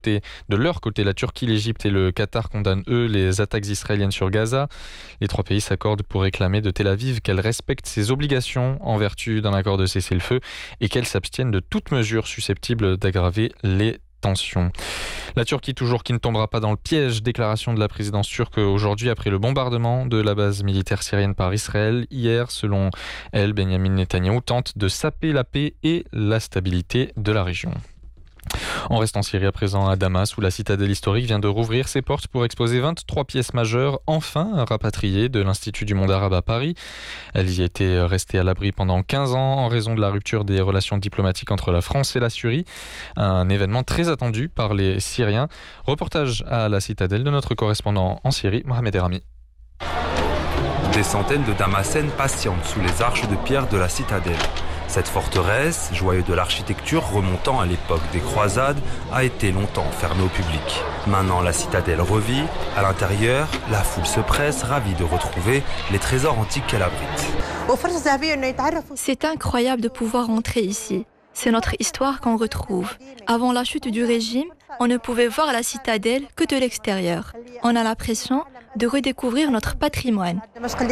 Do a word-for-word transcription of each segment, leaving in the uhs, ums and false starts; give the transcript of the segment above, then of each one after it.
côté, de leur côté, la Turquie, l'Égypte et le Qatar condamnent, eux, les attaques israéliennes sur Gaza. Les trois pays s'accordent pour réclamer de Tel Aviv qu'elle respecte ses obligations en vertu d'un accord de cessez-le-feu et qu'elle s'abstienne de toute mesure susceptible d'aggraver les tensions. La Turquie toujours qui ne tombera pas dans le piège, déclaration de la présidence turque aujourd'hui après le bombardement de la base militaire syrienne par Israël. Hier, selon elle, Benjamin Netanyahou tente de saper la paix et la stabilité de la région. On reste en Syrie à présent à Damas où la citadelle historique vient de rouvrir ses portes pour exposer vingt-trois pièces majeures enfin rapatriées de l'Institut du monde arabe à Paris. Elle y était restée à l'abri pendant quinze ans en raison de la rupture des relations diplomatiques entre la France et la Syrie. Un événement très attendu par les Syriens. Reportage à la citadelle de notre correspondant en Syrie, Mohamed Erami. Des centaines de Damascènes patientent sous les arches de pierre de la citadelle. Cette forteresse, joyau de l'architecture remontant à l'époque des croisades, a été longtemps fermée au public. Maintenant, la citadelle revit. À l'intérieur, la foule se presse, ravie de retrouver les trésors antiques qu'elle abrite. C'est incroyable de pouvoir entrer ici. C'est notre histoire qu'on retrouve. Avant la chute du régime, on ne pouvait voir la citadelle que de l'extérieur. On a l'impression de redécouvrir notre patrimoine.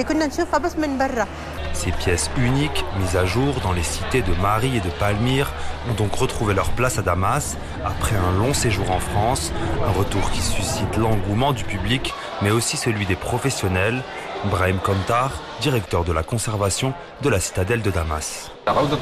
Ces pièces uniques, mises à jour dans les cités de Mari et de Palmyre, ont donc retrouvé leur place à Damas après un long séjour en France, un retour qui suscite l'engouement du public, mais aussi celui des professionnels. Brahim Kontar, directeur de la conservation de la citadelle de Damas.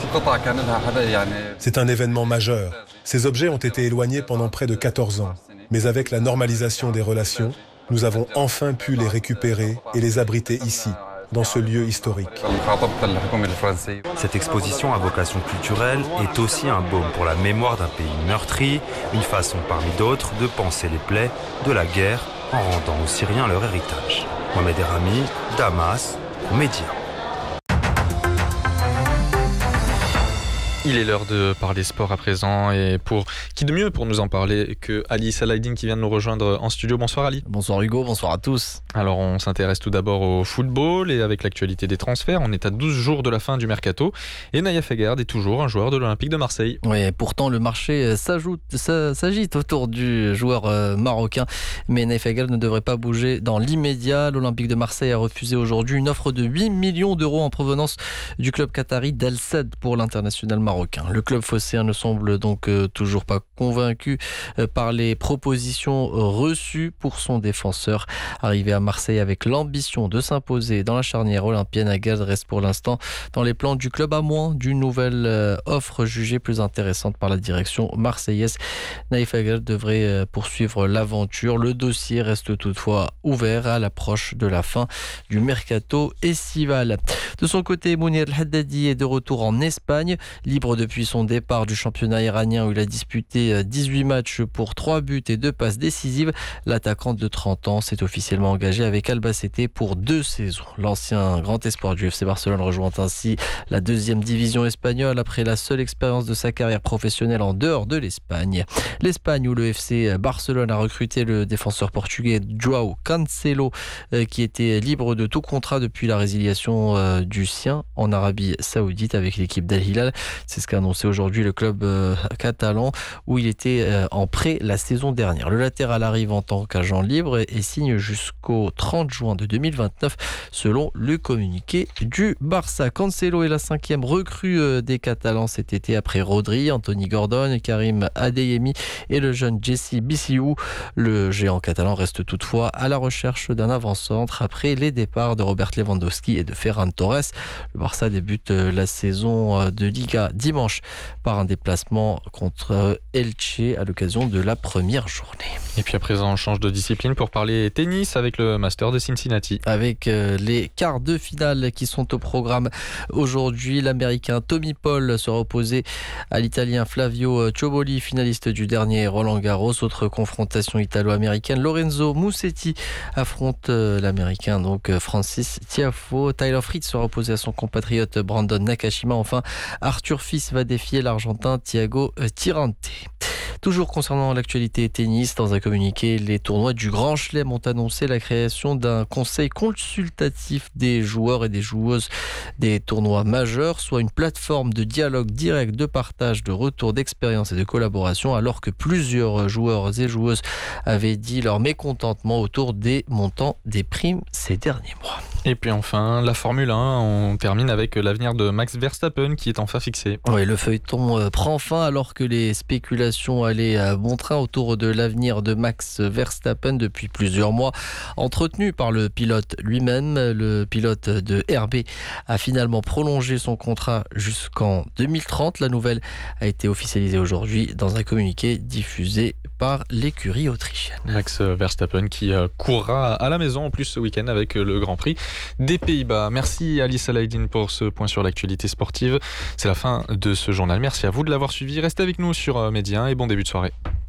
C'est un événement majeur. Ces objets ont été éloignés pendant près de quatorze ans. Mais avec la normalisation des relations, nous avons enfin pu les récupérer et les abriter ici, dans ce lieu historique. Cette exposition à vocation culturelle est aussi un baume pour la mémoire d'un pays meurtri, une façon parmi d'autres de penser les plaies de la guerre en rendant aux Syriens leur héritage. Mohamed Erami, Damas, Média. Il est l'heure de parler sport à présent et pour qui de mieux pour nous en parler que Ali Salahdine qui vient de nous rejoindre en studio. Bonsoir Ali. Bonsoir Hugo, bonsoir à tous. Alors on s'intéresse tout d'abord au football et avec l'actualité des transferts, on est à douze jours de la fin du mercato et Naïef Aguerd est toujours un joueur de l'Olympique de Marseille. Oui, pourtant le marché s'ajoute, s'agite autour du joueur marocain, mais Naïef Aguerd ne devrait pas bouger dans l'immédiat. L'Olympique de Marseille a refusé aujourd'hui une offre de huit millions d'euros en provenance du club qatari d'Al Sadd pour l'international marocain. Le club phocéen ne semble donc euh, toujours pas convaincu euh, par les propositions reçues pour son défenseur. Arrivé à Marseille avec l'ambition de s'imposer dans la charnière olympienne, Aguerd reste pour l'instant dans les plans du club à moins d'une nouvelle euh, offre jugée plus intéressante par la direction marseillaise. Naïef Aguerd devrait euh, poursuivre l'aventure. Le dossier reste toutefois ouvert à l'approche de la fin du mercato estival. De son côté, Mounir El Haddadi est de retour en Espagne, libre depuis son départ du championnat iranien où il a disputé dix-huit matchs pour trois buts et deux passes décisives. L'attaquant de trente ans s'est officiellement engagé avec Albacete pour deux saisons. L'ancien grand espoir du F C Barcelone rejoint ainsi la deuxième division espagnole après la seule expérience de sa carrière professionnelle en dehors de l'Espagne. L'Espagne où le F C Barcelone a recruté le défenseur portugais João Cancelo qui était libre de tout contrat depuis la résiliation du sien en Arabie Saoudite avec l'équipe d'Al Hilal. C'est ce qu'a annoncé aujourd'hui le club euh, catalan où il était euh, en prêt la saison dernière. Le latéral arrive en tant qu'agent libre et, et signe jusqu'au trente juin de deux mille vingt-neuf selon le communiqué du Barça. Cancelo est la cinquième recrue euh, des Catalans cet été après Rodri, Anthony Gordon, Karim Adeyemi et le jeune Jesse Bissiou. Le géant catalan reste toutefois à la recherche d'un avant-centre après les départs de Robert Lewandowski et de Ferran Torres. Le Barça débute euh, la saison euh, de Liga dimanche par un déplacement contre Elche à l'occasion de la première journée. Et puis à présent, on change de discipline pour parler tennis avec le Master de Cincinnati. Avec les quarts de finale qui sont au programme aujourd'hui, l'Américain Tommy Paul sera opposé à l'Italien Flavio Cioboli, finaliste du dernier Roland Garros. Autre confrontation italo-américaine, Lorenzo Musetti affronte l'Américain donc Francis Tiafoe. Tyler Fritz sera opposé à son compatriote Brandon Nakashima. Enfin, Arthur Fils va défier l'Argentin Thiago Tirante. Toujours concernant l'actualité tennis, dans un communiqué, les tournois du Grand Chelem ont annoncé la création d'un conseil consultatif des joueurs et des joueuses des tournois majeurs, soit une plateforme de dialogue direct, de partage, de retour d'expérience et de collaboration, alors que plusieurs joueurs et joueuses avaient dit leur mécontentement autour des montants des primes ces derniers mois. Et puis enfin, la Formule un, on termine avec l'avenir de Max Verstappen qui est enfin fixé. Oui, le feuilleton euh, prend fin alors que les spéculations allaient à bon train autour de l'avenir de Max Verstappen depuis plusieurs mois. Entretenu par le pilote lui-même, le pilote de R B a finalement prolongé son contrat jusqu'en deux mille trente. La nouvelle a été officialisée aujourd'hui dans un communiqué diffusé par l'écurie autrichienne. Max Verstappen qui courra à la maison en plus ce week-end avec le Grand Prix des Pays-Bas. Merci Alice Alaïdine pour ce point sur l'actualité sportive. C'est la fin de ce journal. Merci à vous de l'avoir suivi. Restez avec nous sur Média et bon début de soirée.